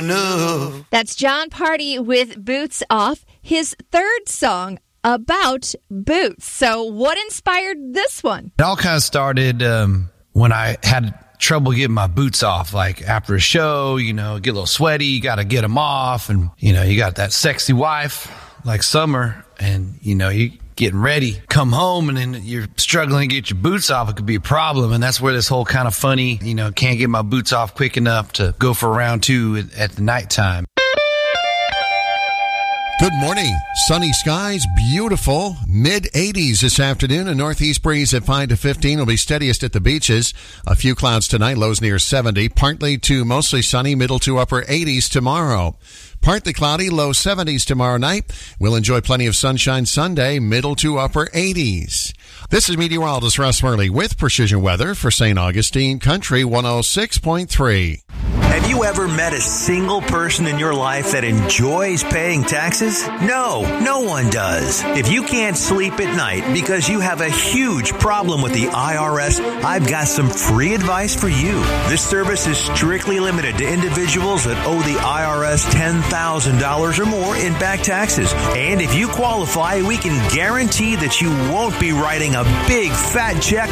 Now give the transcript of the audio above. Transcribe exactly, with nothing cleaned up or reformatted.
enough. That's John Party with Boots Off, his third song about boots. So what inspired this one? It all kind of started um, when I had trouble getting my boots off. Like after a show, you know, get a little sweaty, you got to get them off. And, you know, you got that sexy wife like Summer and, you know, you getting ready, come home, and then you're struggling to get your boots off. It could be a problem. And that's where this whole kind of funny, you know, can't get my boots off quick enough to go for round two at, at the nighttime. Good morning. Sunny skies, beautiful. mid eighties this afternoon. A northeast breeze at five to fifteen will be steadiest at the beaches. A few clouds tonight, lows near seventy. Partly to mostly sunny, middle to upper eighties tomorrow. Partly cloudy, low seventies tomorrow night. We'll enjoy plenty of sunshine Sunday, middle to upper eighties. This is meteorologist Russ Murley with Precision Weather for Saint Augustine Country one oh six point three. Have you ever met a single person in your life that enjoys paying taxes? No, no one does. If you can't sleep at night because you have a huge problem with the I R S, I've got some free advice for you. This service is strictly limited to individuals that owe the I R S ten thousand dollars or more in back taxes. And if you qualify, we can guarantee that you won't be writing a big fat check